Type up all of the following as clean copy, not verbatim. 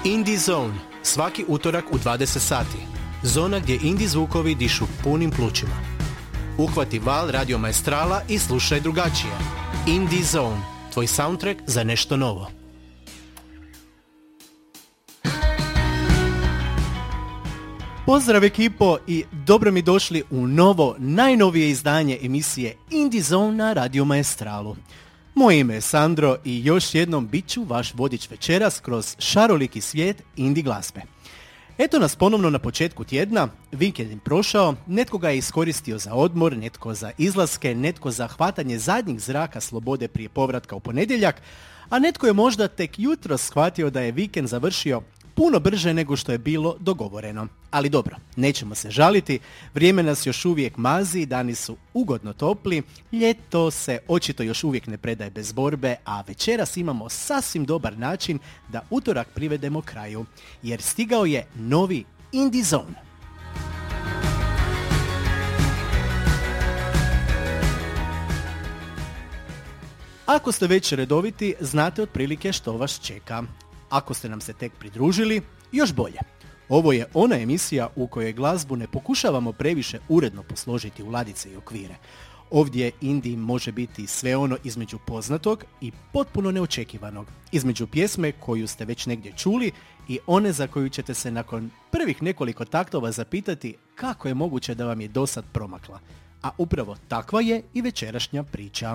Indie Zone, svaki utorak u 20 sati. Zona gdje indie zvukovi dišu punim plućima. Uhvati val Radio Maestrala i slušaj drugačije. Indie Zone, tvoj soundtrack za nešto novo. Pozdrav ekipo i dobro mi došli u novo, najnovije izdanje emisije Indie Zone na Radio Maestralu. Moje ime je Sandro i još jednom bit ću vaš vodič večeras kroz šaroliki svijet indie glazbe. Eto nas ponovno na početku tjedna, vikend je prošao, netko ga je iskoristio za odmor, netko za izlaske, netko za hvatanje zadnjih zraka slobode prije povratka u ponedjeljak, a netko je možda tek jutros shvatio da je vikend završio puno brže nego što je bilo dogovoreno. Ali dobro, nećemo se žaliti, vrijeme nas još uvijek mazi, dani su ugodno topli, ljeto se očito još uvijek ne predaje bez borbe, a večeras imamo sasvim dobar način da utorak privedemo kraju, jer stigao je novi Indie Zone. Ako ste već redoviti, znate otprilike što vas čeka. Ako ste nam se tek pridružili, još bolje. Ovo je ona emisija u kojoj glazbu ne pokušavamo previše uredno posložiti u ladice i okvire. Ovdje indie može biti sve ono između poznatog i potpuno neočekivanog, između pjesme koju ste već negdje čuli i one za koju ćete se nakon prvih nekoliko taktova zapitati kako je moguće da vam je dosad promakla. A upravo takva je i večerašnja priča.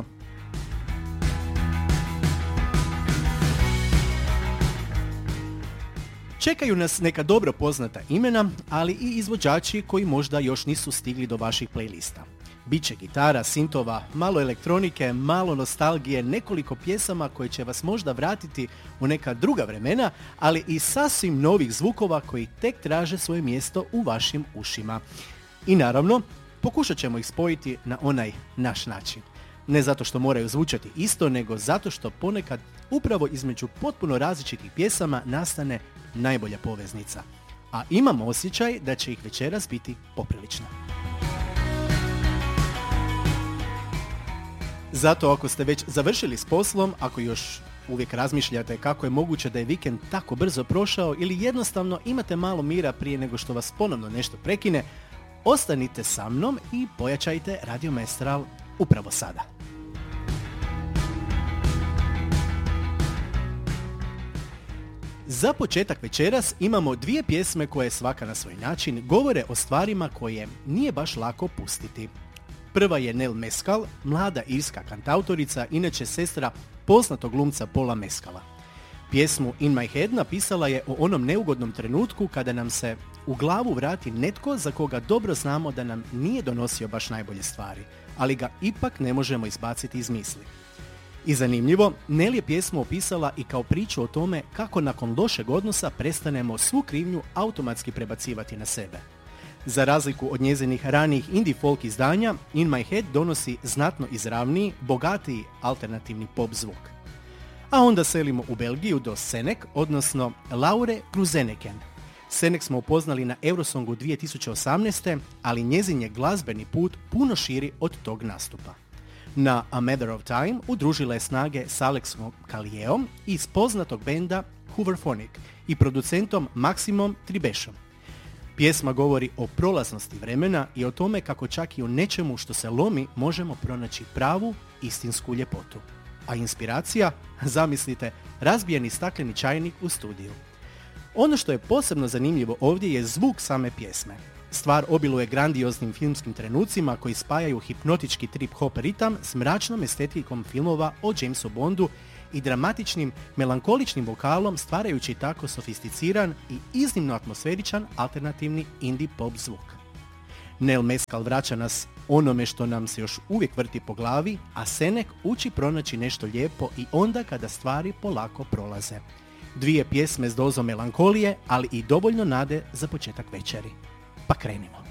Čekaju nas neka dobro poznata imena, ali i izvođači koji možda još nisu stigli do vaših playlista. Biće gitara, sintova, malo elektronike, malo nostalgije, nekoliko pjesama koje će vas možda vratiti u neka druga vremena, ali i sasvim novih zvukova koji tek traže svoje mjesto u vašim ušima. I naravno, pokušat ćemo ih spojiti na onaj naš način. Ne zato što moraju zvučati isto, nego zato što ponekad upravo između potpuno različitih pjesama nastane najbolja poveznica. A imamo osjećaj da će ih večeras biti poprilično. Zato ako ste već završili s poslom, ako još uvijek razmišljate kako je moguće da je vikend tako brzo prošao ili jednostavno imate malo mira prije nego što vas ponovno nešto prekine, ostanite sa mnom i pojačajte Radio Maestral upravo sada. Za početak večeras imamo dvije pjesme koje svaka na svoj način govore o stvarima koje nije baš lako pustiti. Prva je Nell Mescal, mlada irska kantautorica, inače sestra poznatog glumca Paula Mescala. Pjesmu In My Head napisala je u onom neugodnom trenutku kada nam se u glavu vrati netko za koga dobro znamo da nam nije donosio baš najbolje stvari, ali ga ipak ne možemo izbaciti iz misli. I zanimljivo, Nell je pjesmu opisala i kao priču o tome kako nakon lošeg odnosa prestanemo svu krivnju automatski prebacivati na sebe. Za razliku od njezinih ranijih indie folk izdanja, In My Head donosi znatno izravniji, bogatiji alternativni pop zvuk. A onda selimo u Belgiju do Senek, odnosno Laure Kruzeneken. Senek smo upoznali na Eurosongu 2018. ali njezin je glazbeni put puno širi od tog nastupa. Na A Matter of Time udružila je snage s Alexom Kalijeom iz poznatog benda Hooverphonic i producentom Maximom Tribešom. Pjesma govori o prolaznosti vremena i o tome kako čak i u nečemu što se lomi možemo pronaći pravu, istinsku ljepotu. A inspiracija, zamislite, razbijeni stakleni čajnik u studiju. Ono što je posebno zanimljivo ovdje je zvuk same pjesme. Stvar obiluje grandioznim filmskim trenucima koji spajaju hipnotički trip-hop ritam s mračnom estetikom filmova o Jamesu Bondu i dramatičnim, melankoličnim vokalom stvarajući tako sofisticiran i iznimno atmosferičan alternativni indie pop zvuk. Nell Mescal vraća nas onome što nam se još uvijek vrti po glavi, a Senek uči pronaći nešto lijepo i onda kada stvari polako prolaze. Dvije pjesme s dozom melankolije, ali i dovoljno nade za početak večeri. Pa krenimo.